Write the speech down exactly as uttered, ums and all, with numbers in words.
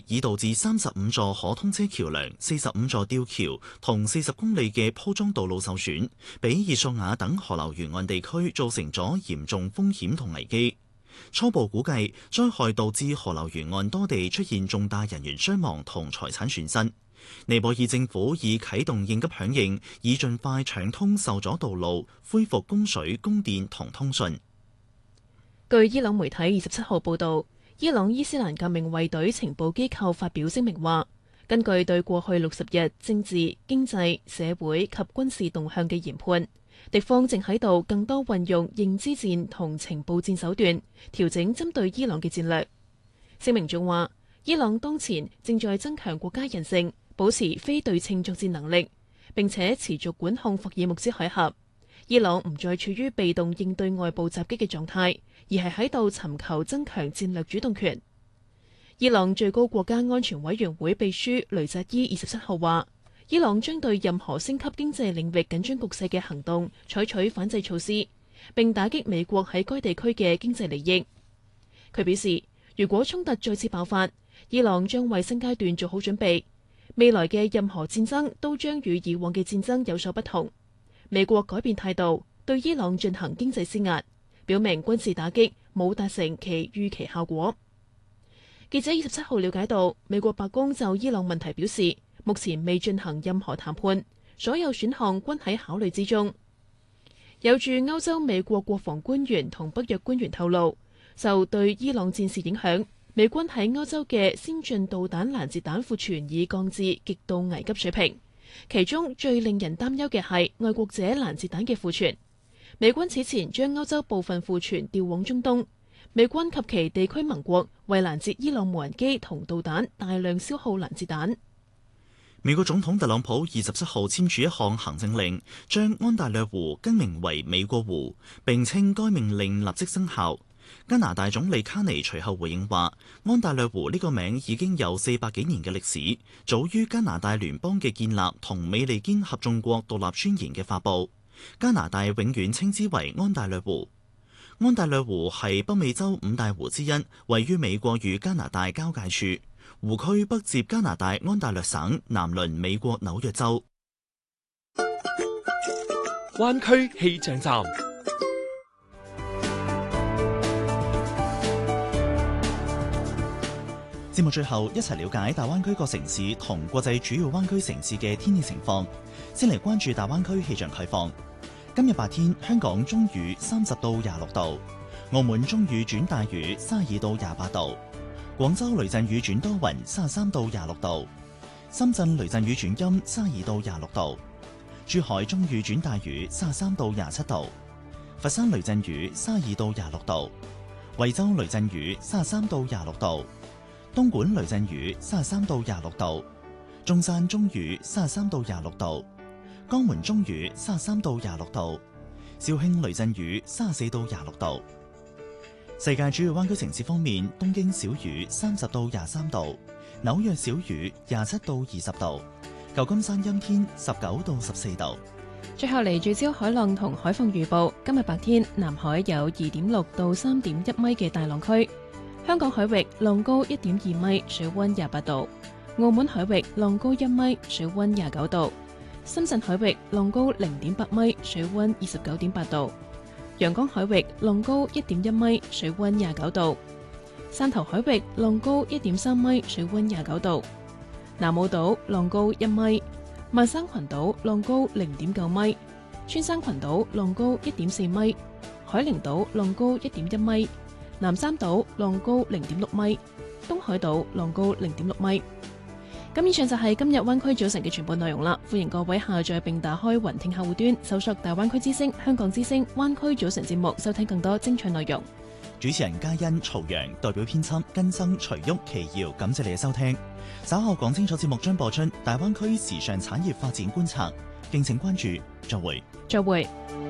已導致三十五座可通車橋樑、四十五座吊橋同四十公里嘅鋪裝道路受損，俾熱索瓦等河流沿岸地區造成咗嚴重風險同危機。初步估計，災害導致河流沿岸多地出現重大人員傷亡同財產損失。尼泊爾政府已啟動應急響應，以盡快搶通受阻道路，恢復供水、供電同通訊。 據伊朗媒體二十七號報導，伊朗伊斯蘭革命衛隊情報機構發表聲明話，根據對過去六十日政治、經濟、社會及軍事動向嘅研判，敵方正喺度更多運用認知戰同情報戰手段，調整針對伊朗嘅戰略。聲明仲話，伊朗當前正在增強國家韌性，保持非對稱作戰能力，並且持續管控霍爾木茲海峽。伊朗唔再處於被動應對外部襲擊嘅狀態，而係喺度尋求增強戰略主動權。伊朗最高國家安全委員會秘書雷扎伊二十七號話，伊朗將對任何升級經濟領域緊張局勢嘅行動採取反制措施，並打擊美國喺該地區嘅經濟利益。佢表示，如果衝突再次爆發，伊朗將為新階段做好準備，未來嘅任何戰爭都將與以往嘅戰爭有所不同。美國改變態度，對伊朗進行經濟施壓，表明軍事打擊冇達成其預期效果。記者二十七號了解到，美國白宮就伊朗問題表示，目前未進行任何談判，所有選項均喺考慮之中。有駐歐洲美國國防官員同北約官員透露，受對伊朗戰事影響，美軍喺歐洲嘅先進導彈攔截彈庫存已降至極度危急水平。其中最令人擔憂嘅係愛國者攔截彈嘅庫存。美軍此前將歐洲部分庫存調往中東，美軍及其地區盟國為攔截伊朗無人機同導彈大量消耗攔截彈。 美國總統特朗普二十七號簽署一項行政令，將安大略湖更名為美國湖，並稱該命令立即生效。加拿大總理卡尼隨後回應話，安大略湖呢個名已經有四百幾年嘅歷史，早於加拿大聯邦嘅建立同美利堅合眾國獨立宣言嘅發佈。加拿大永遠稱之為安大略湖。安大略湖係北美洲五大湖之一，位於美國與加拿大交界處。湖區北接加拿大安大略省，南鄰美國紐約州。 灣區氣象站。 節目最後一齊了解大灣區各城市同國際主要灣區城市嘅天氣情況。先嚟關注大灣區氣象概況。今日白天，香港中雨三十到廿六度，澳門中雨轉大雨三十二到廿八度，廣州雷陣雨轉多雲三十三到廿六度，深圳雷陣雨轉陰三十二到廿六度，珠海中雨轉大雨三十三到廿七度，佛山雷陣雨三十二到廿六度，惠州雷陣雨三十三到廿六度，東莞雷陣雨三十三到廿六度，中山中雨三十三到廿六度，江門中雨三十三到廿六度，肇慶雷陣雨三十四到廿六度。世界主要灣區城市方面，東京小雨三十到廿三度，紐約小雨廿七到二十度，舊金山陰天十九到十四度。 最後嚟聚焦海浪同海況預報。今日白天，南海有二點六到三點一米嘅大浪區，香港海域浪高一點二米，水溫廿八度；澳門海域浪高一米，水溫廿九度；深圳海域浪高零點八米，水溫二十九點八度；陽江海域浪高一點一米，水溫廿九度；汕頭海域浪高一點三米，水溫廿九度；南澳島浪高一米；萬山群島浪高零點九米；穿山群島浪高一點四米；海陵島浪高一點一米；南三島浪高零點六米；東海島浪高零點六米。咁以上就係今日灣區早晨嘅全部內容啦，歡迎各位下載並打開雲聽客戶端，搜索大灣區之聲、香港之聲、灣區早晨節目，收聽更多精彩內容。 主持人嘉欣、曹陽，代表編輯根生、徐旭、奇瑤，感謝你嘅收聽。稍後講清楚節目將播出大灣區時尚產業發展觀察，敬請關注。再會。 再會。